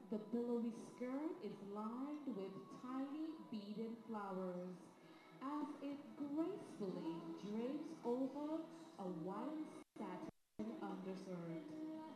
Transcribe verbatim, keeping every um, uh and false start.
The billowy skirt is lined with tiny beaded flowers as it gracefully drapes